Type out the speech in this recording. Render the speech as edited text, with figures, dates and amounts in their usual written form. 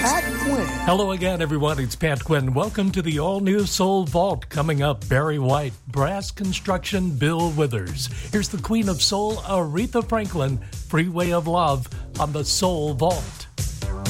Pat Quinn. Hello again, everyone. It's Pat Quinn. Welcome to the all-new Soul Vault. Coming up, Barry White, Brass Construction, Bill Withers. Here's the Queen of Soul, Aretha Franklin, Freeway of Love on the Soul Vault.